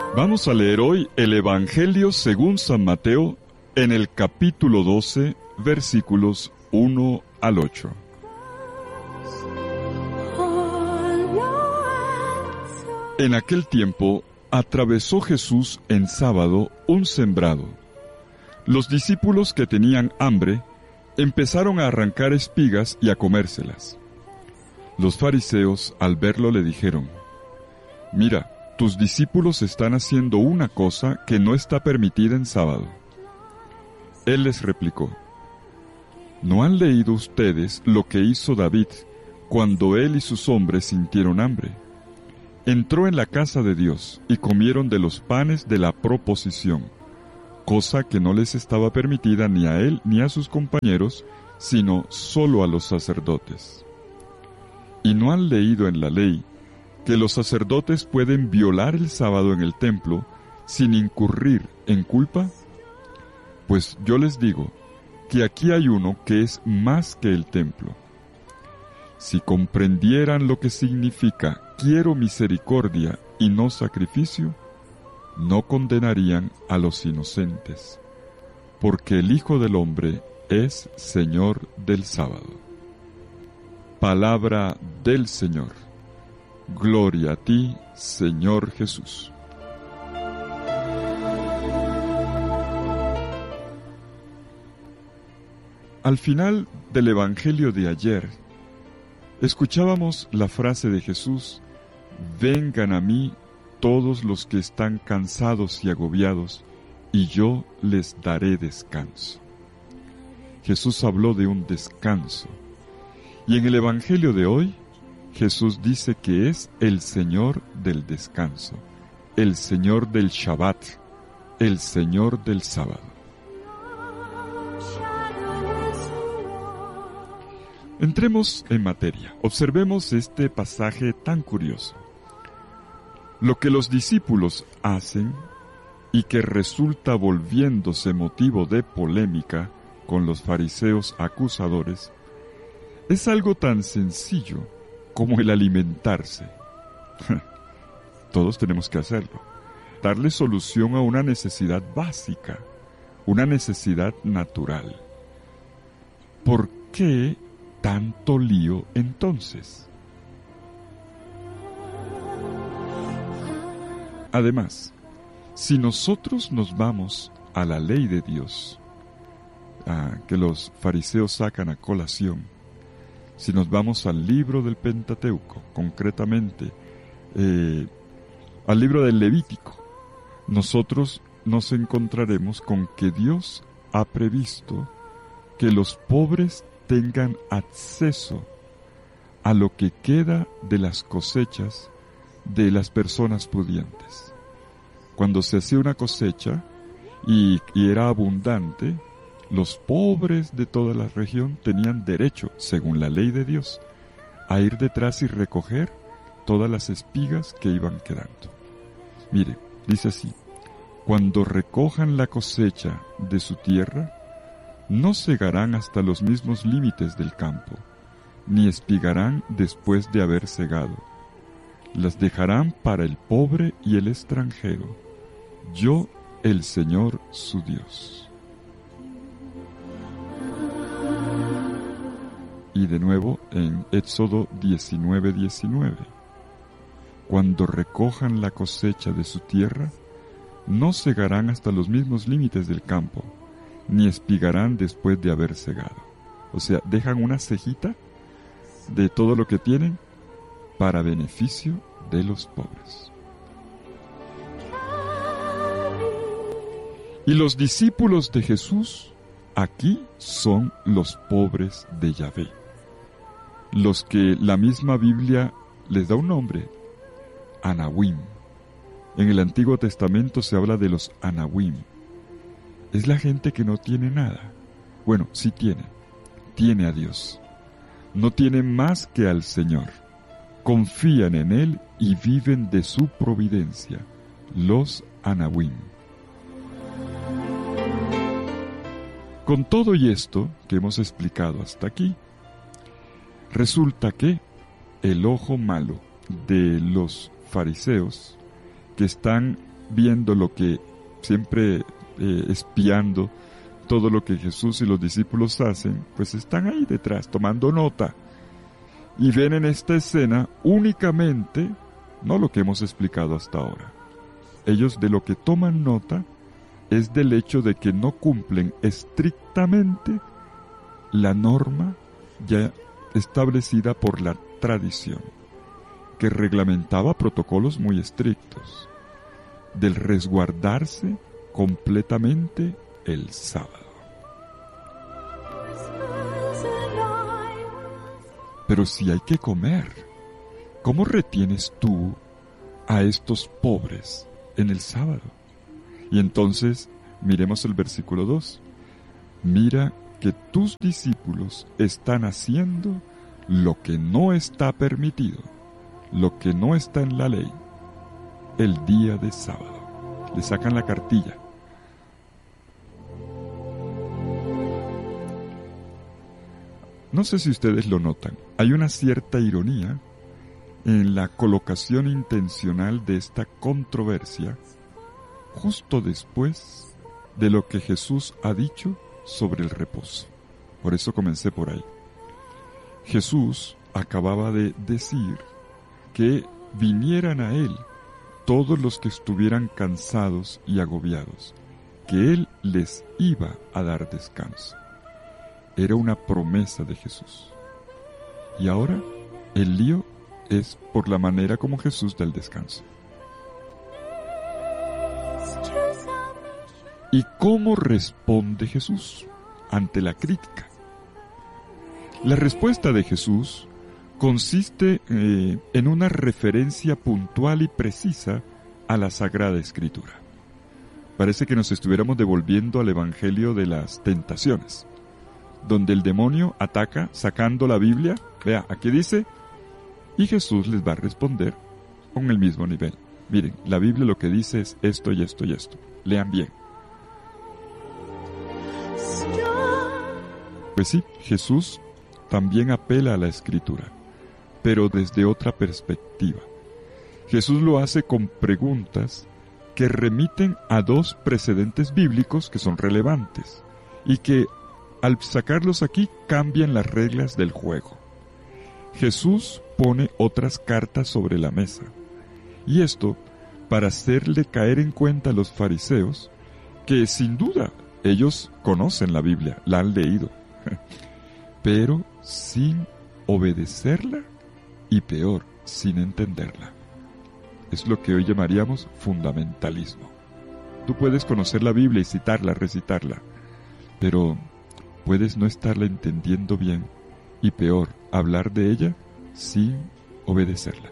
Vamos a leer hoy el Evangelio según San Mateo en el capítulo 12, versículos 1 al 8. En aquel tiempo atravesó Jesús en sábado un sembrado. Los discípulos que tenían hambre empezaron a arrancar espigas y a comérselas. Los fariseos, al verlo, le dijeron: «Mira, tus discípulos están haciendo una cosa que no está permitida en sábado». Él les replicó: ¿No han leído ustedes lo que hizo David cuando él y sus hombres sintieron hambre? Entró en la casa de Dios y comieron de los panes de la proposición, cosa que no les estaba permitida ni a él ni a sus compañeros, sino solo a los sacerdotes. ¿Y no han leído en la ley que los sacerdotes pueden violar el sábado en el templo sin incurrir en culpa? Pues yo les digo que aquí hay uno que es más que el templo. Si comprendieran lo que significa quiero misericordia y no sacrificio, no condenarían a los inocentes, porque el Hijo del Hombre es Señor del sábado. Palabra del Señor. Gloria a ti, Señor Jesús. Al final del Evangelio de ayer, escuchábamos la frase de Jesús: «Vengan a mí todos los que están cansados y agobiados, y yo les daré descanso». Jesús habló de un descanso. Y en el Evangelio de hoy, Jesús dice que es el Señor del descanso, el Señor del Shabbat, el Señor del sábado. Entremos en materia. Observemos este pasaje tan curioso. Lo que los discípulos hacen y que resulta volviéndose motivo de polémica con los fariseos acusadores es algo tan sencillo como el alimentarse. Todos tenemos que hacerlo. Darle solución a una necesidad básica, una necesidad natural. ¿Por qué tanto lío entonces? Además, si nosotros nos vamos a la ley de Dios, que los fariseos sacan a colación, si nos vamos al libro del Pentateuco, concretamente al libro del Levítico, nosotros nos encontraremos con que Dios ha previsto que los pobres tengan acceso a lo que queda de las cosechas de las personas pudientes. Cuando se hacía una cosecha y era abundante, los pobres de toda la región tenían derecho, según la ley de Dios, a ir detrás y recoger todas las espigas que iban quedando. Mire, dice así: cuando recojan la cosecha de su tierra, no segarán hasta los mismos límites del campo, ni espigarán después de haber segado. Las dejarán para el pobre y el extranjero, yo, el Señor su Dios. Y de nuevo en Éxodo 19:19. Cuando recojan la cosecha de su tierra, no segarán hasta los mismos límites del campo, ni espigarán después de haber segado. O sea, dejan una cejita de todo lo que tienen para beneficio de los pobres. Y los discípulos de Jesús aquí son los pobres de Yahvé, los que la misma Biblia les da un nombre, Anahuim. En el Antiguo Testamento se habla de los Anahuim. Es la gente que no tiene nada. Bueno, sí tiene a Dios. No tiene más que al Señor. Confían en Él y viven de su providencia, los Anahuim. Con todo y esto que hemos explicado hasta aquí, resulta que el ojo malo de los fariseos, que están viendo lo que siempre espiando todo lo que Jesús y los discípulos hacen, pues están ahí detrás tomando nota y ven en esta escena únicamente no lo que hemos explicado hasta ahora. Ellos de lo que toman nota es del hecho de que no cumplen estrictamente la norma ya establecida por la tradición, que reglamentaba protocolos muy estrictos, del resguardarse completamente el sábado. Pero si hay que comer, ¿cómo retienes tú a estos pobres en el sábado? Y entonces, miremos el versículo 2. Mira que tus discípulos están haciendo lo que no está permitido, lo que no está en la ley, el día de sábado. Le sacan la cartilla. No sé si ustedes lo notan, hay una cierta ironía en la colocación intencional de esta controversia justo después de lo que Jesús ha dicho sobre el reposo. Por eso comencé por ahí. Jesús acababa de decir que vinieran a Él todos los que estuvieran cansados y agobiados, que Él les iba a dar descanso. Era una promesa de Jesús. Y ahora el lío es por la manera como Jesús da el descanso. ¿Y cómo responde Jesús ante la crítica? La respuesta de Jesús consiste en una referencia puntual y precisa a la Sagrada Escritura. Parece que nos estuviéramos devolviendo al Evangelio de las tentaciones, donde el demonio ataca sacando la Biblia. Vea, aquí dice, y Jesús les va a responder con el mismo nivel. Miren, la Biblia lo que dice es esto y esto y esto. Lean bien. Pues sí, Jesús también apela a la Escritura, pero desde otra perspectiva. Jesús lo hace con preguntas que remiten a dos precedentes bíblicos que son relevantes y que al sacarlos aquí cambian las reglas del juego. Jesús pone otras cartas sobre la mesa, y esto para hacerle caer en cuenta a los fariseos que sin duda ellos conocen la Biblia, la han leído, pero sin obedecerla y peor, sin entenderla. Es lo que hoy llamaríamos fundamentalismo. Tú puedes conocer la Biblia y citarla, recitarla, pero puedes no estarla entendiendo bien y peor, hablar de ella sin obedecerla.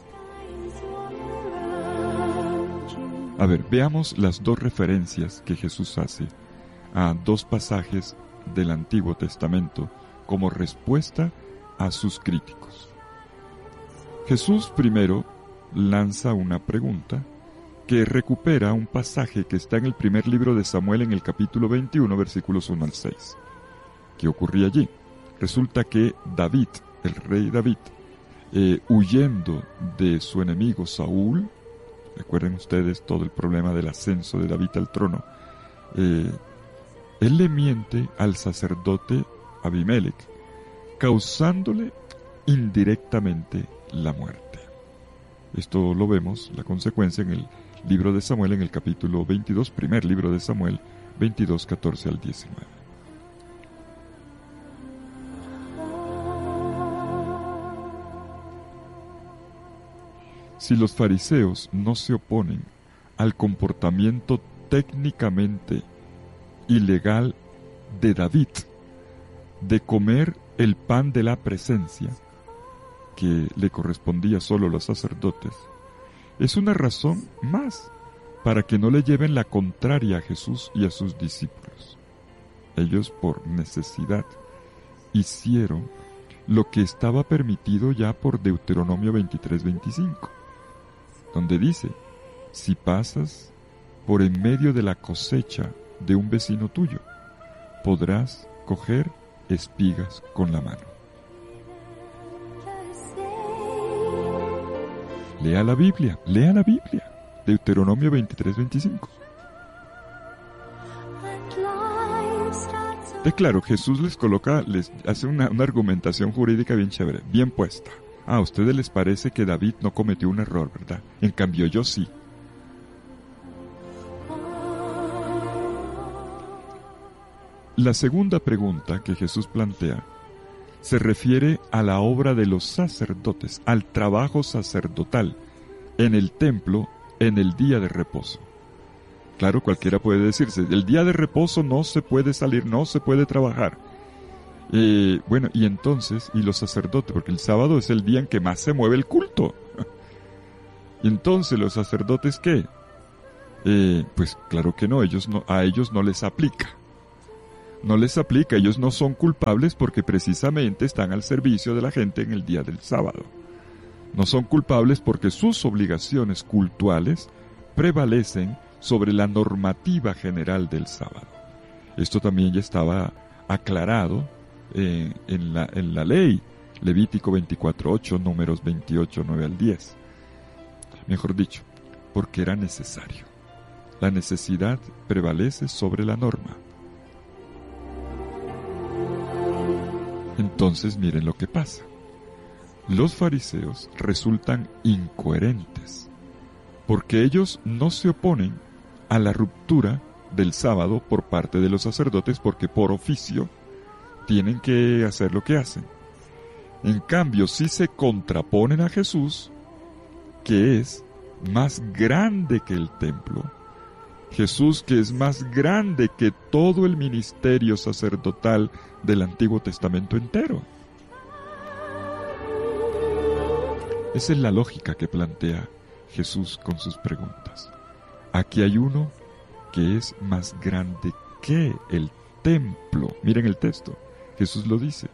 A ver, veamos las dos referencias que Jesús hace a dos pasajes del Antiguo Testamento como respuesta a sus críticos. Jesús primero lanza una pregunta que recupera un pasaje que está en el primer libro de Samuel en el capítulo 21, versículos 1 al 6. ¿Qué ocurría allí? Resulta que David, el rey David, huyendo de su enemigo Saúl, recuerden ustedes todo el problema del ascenso de David al trono, él le miente al sacerdote Abimelech, causándole indirectamente la muerte. Esto lo vemos, la consecuencia, en el libro de Samuel, en el capítulo 22, primer libro de Samuel, 22, 14 al 19. Si los fariseos no se oponen al comportamiento técnicamente ilegal de David de comer el pan de la presencia, que le correspondía solo a los sacerdotes, es una razón más para que no le lleven la contraria a Jesús y a sus discípulos. Ellos, por necesidad, hicieron lo que estaba permitido ya por Deuteronomio 23:25, donde dice: si pasas por en medio de la cosecha de un vecino tuyo, podrás coger espigas con la mano. Lea la Biblia, lea la Biblia. Deuteronomio 23:25. Claro, Jesús les hace una argumentación jurídica bien chévere, bien puesta. A ustedes les parece que David no cometió un error, ¿verdad? En cambio yo sí. La segunda pregunta que Jesús plantea se refiere a la obra de los sacerdotes, al trabajo sacerdotal en el templo en el día de reposo. Claro, cualquiera puede decirse, el día de reposo no se puede salir, no se puede trabajar. Bueno, y entonces, y los sacerdotes, porque el sábado es el día en que más se mueve el culto. Y entonces, ¿los sacerdotes qué? Pues claro que no, a ellos no les aplica. No les aplica, ellos no son culpables porque precisamente están al servicio de la gente en el día del sábado. No son culpables porque sus obligaciones cultuales prevalecen sobre la normativa general del sábado. Esto también ya estaba aclarado en la ley, Levítico 24:8, Números 28, 9 al 10. Mejor dicho, porque era necesario. La necesidad prevalece sobre la norma. Entonces miren lo que pasa. Los fariseos resultan incoherentes, porque ellos no se oponen a la ruptura del sábado por parte de los sacerdotes, porque por oficio tienen que hacer lo que hacen. En cambio, sí se contraponen a Jesús, que es más grande que el templo. Jesús, que es más grande que todo el ministerio sacerdotal del Antiguo Testamento entero. Esa es la lógica que plantea Jesús con sus preguntas. Aquí hay uno que es más grande que el templo. Miren el texto, Jesús lo dice.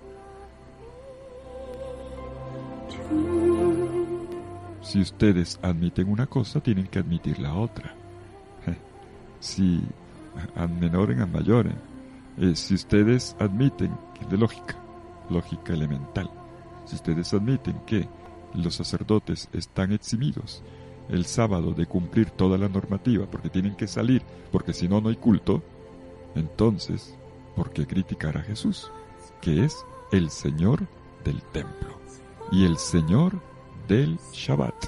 Si ustedes admiten una cosa, tienen que admitir la otra. Si ad menorem ad maiorem, si ustedes admiten, que es de lógica elemental, si ustedes admiten que los sacerdotes están eximidos el sábado de cumplir toda la normativa porque tienen que salir, porque si no, no hay culto, entonces, ¿por qué criticar a Jesús, que es el Señor del templo y el Señor del Shabbat?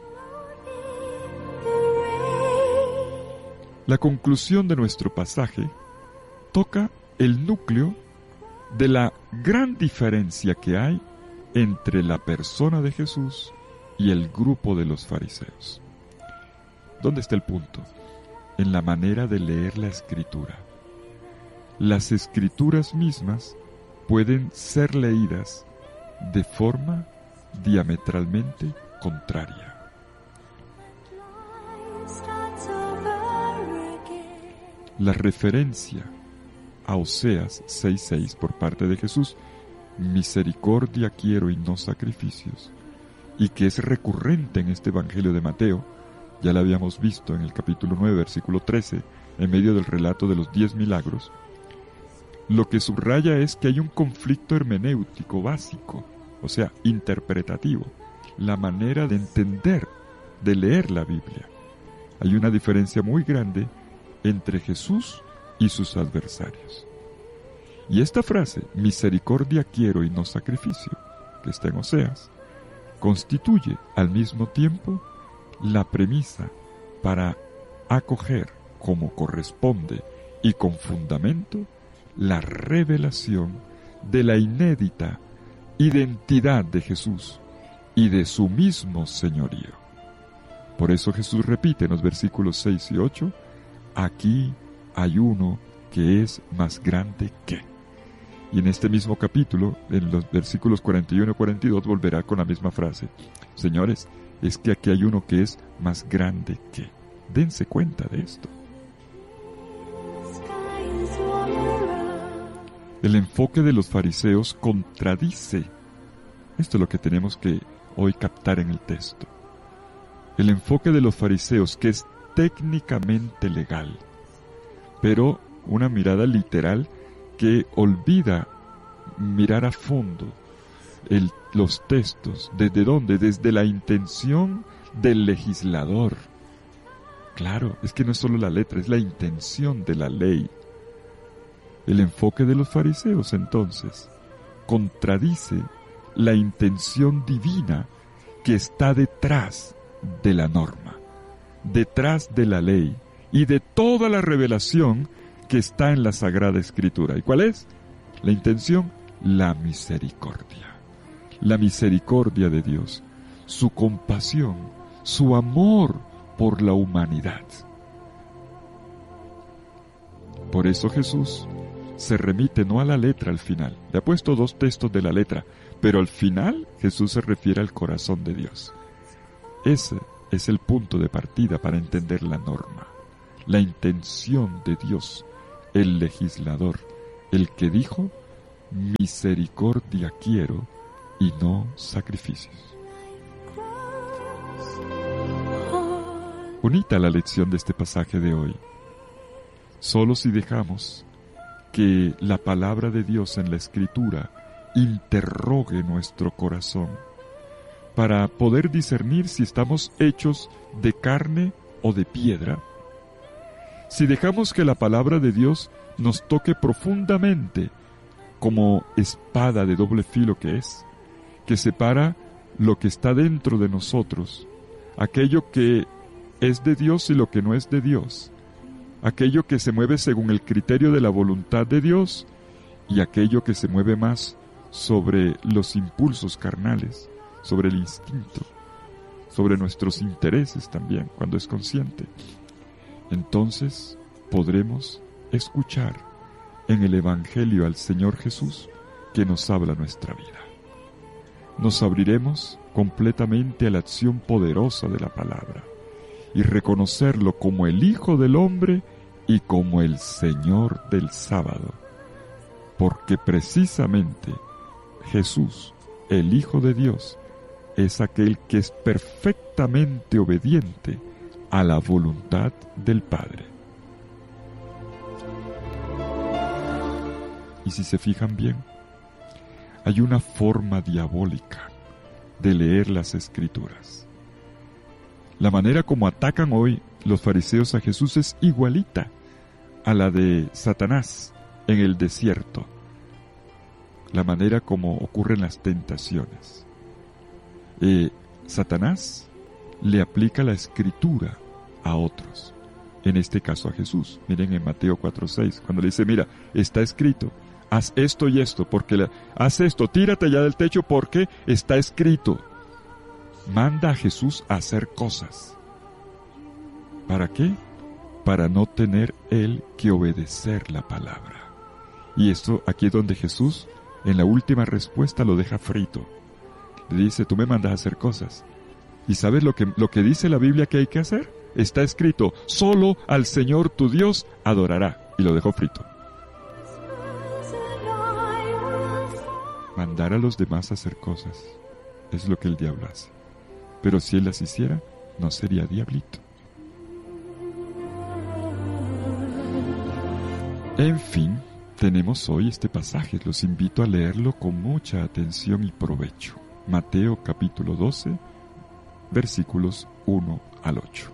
La conclusión de nuestro pasaje toca el núcleo de la gran diferencia que hay entre la persona de Jesús y el grupo de los fariseos. ¿Dónde está el punto? En la manera de leer la Escritura. Las Escrituras mismas pueden ser leídas de forma diametralmente contraria. La referencia a Oseas 6:6 por parte de Jesús, misericordia quiero y no sacrificios, y que es recurrente en este Evangelio de Mateo, ya la habíamos visto en el capítulo 9, versículo 13, en medio del relato de los 10 milagros, lo que subraya es que hay un conflicto hermenéutico básico, o sea, interpretativo, la manera de entender, de leer la Biblia. Hay una diferencia muy grande entre Jesús y sus adversarios. Y esta frase, misericordia quiero y no sacrificio, que está en Oseas, constituye al mismo tiempo la premisa para acoger como corresponde y con fundamento la revelación de la inédita identidad de Jesús y de su mismo señorío. Por eso Jesús repite en los versículos 6 y 8, aquí hay uno que es más grande que. Y en este mismo capítulo, en los versículos 41 y 42, volverá con la misma frase. Señores, es que aquí hay uno que es más grande que. Dense cuenta de esto. El enfoque de los fariseos contradice. Esto es lo que tenemos que hoy captar en el texto. El enfoque de los fariseos, que es técnicamente legal, pero una mirada literal que olvida mirar a fondo los textos. ¿Desde dónde? Desde la intención del legislador. Claro, es que no es solo la letra, es la intención de la ley. El enfoque de los fariseos, entonces, contradice la intención divina que está detrás de la norma, detrás de la ley y de toda la revelación que está en la Sagrada Escritura. ¿Y cuál es? La intención, la misericordia. La misericordia de Dios, su compasión, su amor por la humanidad. Por eso Jesús se remite no a la letra al final. Le ha puesto 2 textos de la letra, pero al final Jesús se refiere al corazón de Dios. Ese es el punto de partida para entender la norma, la intención de Dios, el legislador, el que dijo, misericordia quiero y no sacrificios. Bonita la lección de este pasaje de hoy. Solo si dejamos que la palabra de Dios en la Escritura interrogue nuestro corazón para poder discernir si estamos hechos de carne o de piedra, si dejamos que la palabra de Dios nos toque profundamente como espada de doble filo que es, que separa lo que está dentro de nosotros, aquello que es de Dios y lo que no es de Dios, aquello que se mueve según el criterio de la voluntad de Dios y aquello que se mueve más sobre los impulsos carnales, sobre el instinto, sobre nuestros intereses también, cuando es consciente. Entonces podremos escuchar en el Evangelio al Señor Jesús que nos habla nuestra vida. Nos abriremos completamente a la acción poderosa de la palabra y reconocerlo como el Hijo del Hombre y como el Señor del sábado, porque precisamente Jesús, el Hijo de Dios, es aquel que es perfectamente obediente a la voluntad del Padre. Y si se fijan bien, hay una forma diabólica de leer las Escrituras. La manera como atacan hoy los fariseos a Jesús es igualita a la de Satanás en el desierto. La manera como ocurren las tentaciones. Satanás le aplica la Escritura a otros, en este caso a Jesús. Miren en Mateo 4:6, cuando le dice, mira, está escrito, haz esto y esto, haz esto, tírate allá del techo porque está escrito. Manda a Jesús a hacer cosas. ¿Para qué? Para no tener él que obedecer la palabra. Y esto aquí es donde Jesús, en la última respuesta, lo deja frito. Le dice, tú me mandas a hacer cosas. ¿Y sabes lo que dice la Biblia que hay que hacer? Está escrito, solo al Señor tu Dios adorará. Y lo dejó frito. Mandar a los demás a hacer cosas es lo que el diablo hace. Pero si él las hiciera, no sería diablito. En fin, tenemos hoy este pasaje. Los invito a leerlo con mucha atención y provecho. Mateo capítulo 12, versículos 1 al 8.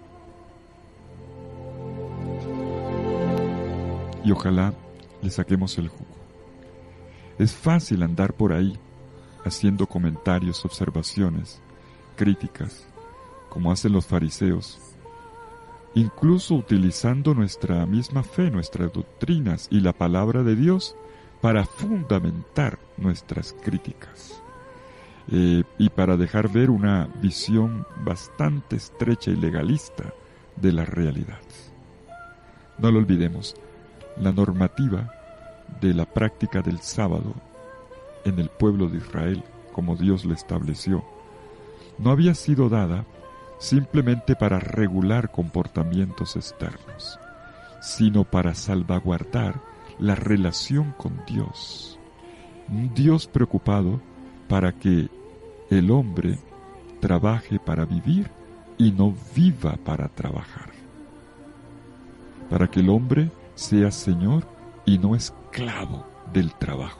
Y ojalá le saquemos el jugo. Es fácil andar por ahí, haciendo comentarios, observaciones, críticas, como hacen los fariseos, incluso utilizando nuestra misma fe, nuestras doctrinas y la palabra de Dios para fundamentar nuestras críticas y para dejar ver una visión bastante estrecha y legalista de la realidad. No lo olvidemos, la normativa de la práctica del sábado en el pueblo de Israel, como Dios le estableció, no había sido dada simplemente para regular comportamientos externos, sino para salvaguardar la relación con Dios. Un Dios preocupado para que el hombre trabaje para vivir y no viva para trabajar. Para que el hombre sea señor y no esclavo del trabajo.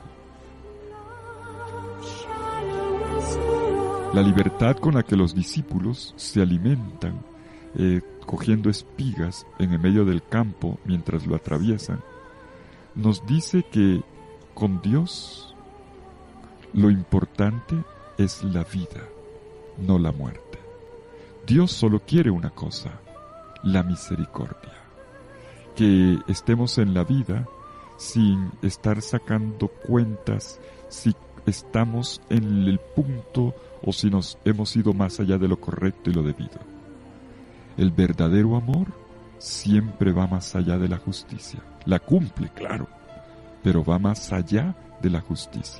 La libertad con la que los discípulos se alimentan cogiendo espigas en el medio del campo mientras lo atraviesan, nos dice que con Dios lo importante es la vida, no la muerte. Dios solo quiere una cosa, la misericordia. Que estemos en la vida sin estar sacando cuentas si estamos en el punto o si nos hemos ido más allá de lo correcto y lo debido. El verdadero amor siempre va más allá de la justicia. La cumple, claro, pero va más allá de la justicia.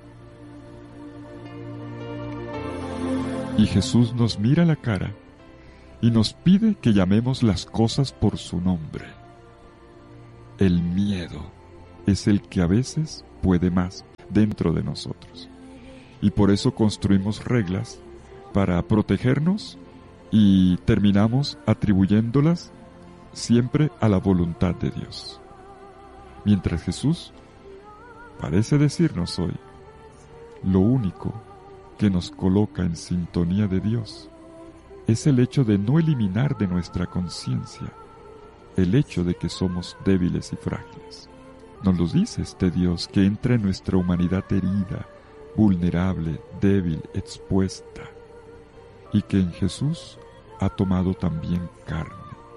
Y Jesús nos mira a la cara y nos pide que llamemos las cosas por su nombre. El miedo es el que a veces puede más dentro de nosotros. Y por eso construimos reglas para protegernos y terminamos atribuyéndolas siempre a la voluntad de Dios. Mientras Jesús parece decirnos hoy, lo único que nos coloca en sintonía de Dios es el hecho de no eliminar de nuestra conciencia el hecho de que somos débiles y frágiles. Nos lo dice este Dios que entra en nuestra humanidad herida, vulnerable, débil, expuesta, y que en Jesús ha tomado también carne.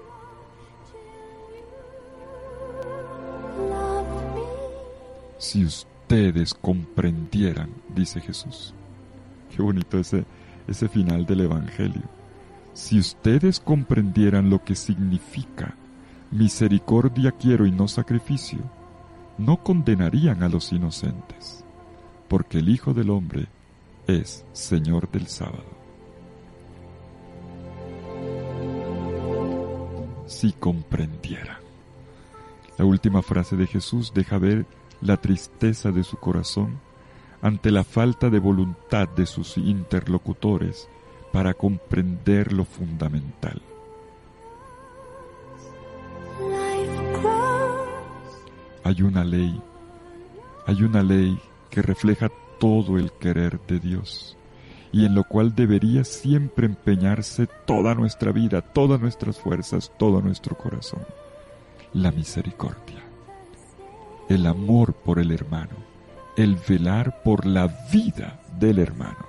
Si ustedes comprendieran, dice Jesús. Qué bonito ese final del Evangelio. Si ustedes comprendieran lo que significa misericordia quiero y no sacrificio, no condenarían a los inocentes, porque el Hijo del Hombre es Señor del sábado. Si comprendieran. La última frase de Jesús deja ver la tristeza de su corazón ante la falta de voluntad de sus interlocutores para comprender lo fundamental. Hay una ley que refleja todo el querer de Dios y en lo cual debería siempre empeñarse toda nuestra vida, todas nuestras fuerzas, todo nuestro corazón. La misericordia, el amor por el hermano, el velar por la vida del hermano.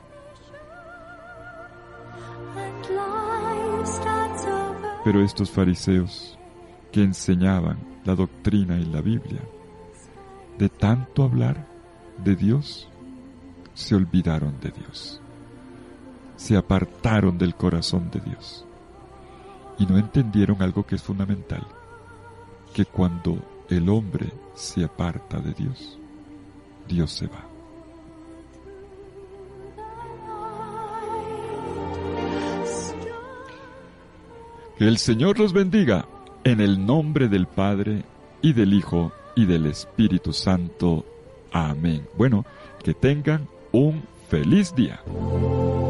Pero estos fariseos que enseñaban la doctrina y la Biblia, de tanto hablar de Dios, se olvidaron de Dios, se apartaron del corazón de Dios y no entendieron algo que es fundamental, que cuando el hombre se aparta de Dios, Dios se va. Que el Señor los bendiga en el nombre del Padre y del Hijo y del Espíritu Santo. Amén. Bueno, que tengan un feliz día.